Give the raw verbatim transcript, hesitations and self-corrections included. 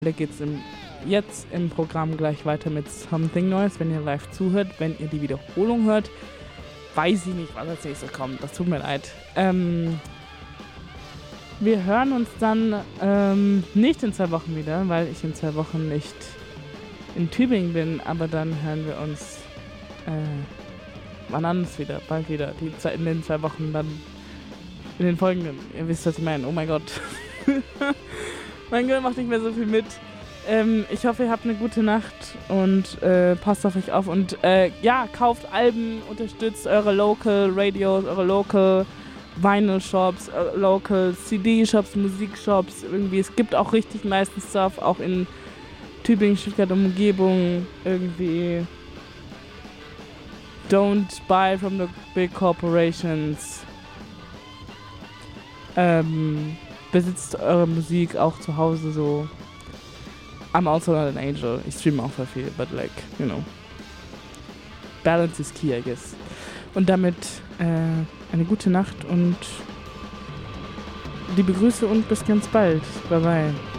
Da geht es jetzt im Programm gleich weiter mit Something Noise, wenn ihr live zuhört. Wenn ihr die Wiederholung hört, weiß ich nicht, was als nächstes kommt. Das tut mir leid. Ähm, wir hören uns dann ähm, nicht in zwei Wochen wieder, weil ich in zwei Wochen nicht in Tübingen bin. Aber dann hören wir uns äh, wann anders wieder, bald wieder. Die Zeit in den zwei Wochen dann in den folgenden. Ihr wisst, was ich meine. Oh mein Gott. Mein Gehirn macht nicht mehr so viel mit. Ähm, ich hoffe, ihr habt eine gute Nacht und äh, passt auf euch auf. Und äh, ja, kauft Alben, unterstützt eure Local Radios, eure Local Vinyl Shops, eure Local C D Shops, Musikshops. Irgendwie, es gibt auch richtig nice Stuff, auch in Tübingen, Stuttgart und Umgebung. Irgendwie don't buy from the big corporations. Ähm... Besitzt eure Musik auch zu Hause so. I'm also not an angel. Ich streame auch voll viel, but like, you know. Balance is key, I guess. Und damit äh, eine gute Nacht und liebe Grüße und bis ganz bald. Bye bye.